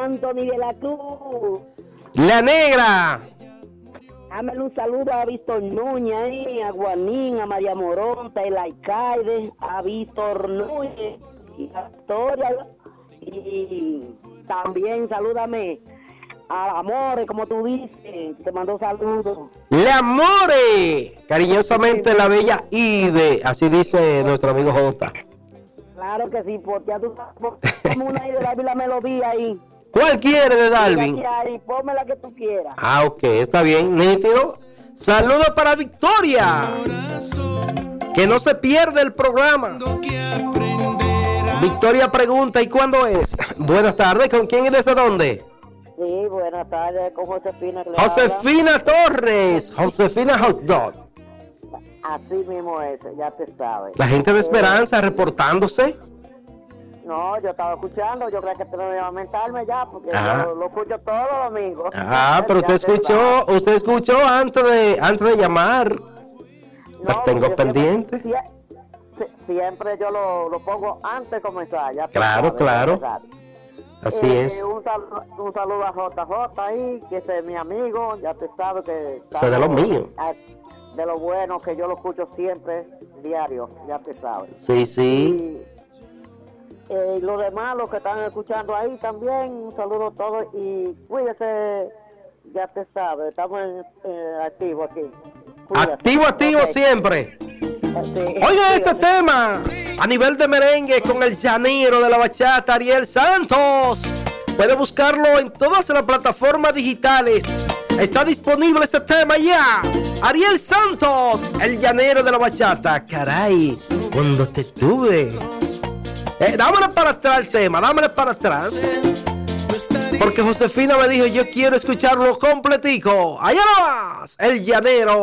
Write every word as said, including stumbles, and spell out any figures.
Anthony de la Cruz. La Negra. Dámele un saludo a Víctor Núñez, ahí, a Guanín, a María Moronta, el alcalde, a Víctor Núñez y a Victoria. Y también salúdame a Amore, como tú dices, te mando saludos. La Amore, cariñosamente la bella Ibe, así dice nuestro amigo Jota. Claro que sí, porque ya tú como una idea de la melodía ahí. ¿Cuál quiere de Darwin? Y ponme la que tú quieras. Ah, ok, está bien, nítido. Saludos para Victoria. Que no se pierde el programa. Victoria pregunta, ¿y cuándo es? Buenas tardes, ¿con quién y desde dónde? Sí, buenas tardes, con Josefina. Josefina Torres, Josefina Hot Dog. Así mismo es, ya te sabes. La gente de Esperanza eh, reportándose. No, yo estaba escuchando, yo creo que te lo iba a mentarme ya, porque ah. yo lo escucho todos los domingos. Ah, pero usted escuchó, usted escuchó antes de antes de llamar. No, pues tengo pendiente. Siempre, siempre yo lo, lo pongo antes de comenzar. Ya claro, sabes, claro. Así eh, es. Un saludo, un saludo a J J ahí, que ese es mi amigo, ya te sabes que... Ese de los míos. De lo bueno, que yo lo escucho siempre, diario, ya te sabes. Sí, sí. Y, Eh, los demás, los que están escuchando ahí también, un saludo a todos y cuídese, ya te sabes, estamos eh, activos aquí. Cuídate. Activo, activo okay. Siempre. Sí, oiga sí, este sí. tema, a nivel de merengue con el llanero de la bachata, Ariel Santos. Puede buscarlo en todas las plataformas digitales. Está disponible este tema ya. Ariel Santos, el llanero de la bachata. Caray, cuando te tuve. Eh, dámele para atrás el tema, dámele para atrás. Porque Josefina me dijo, yo quiero escucharlo completico. Allá vas, el llanero.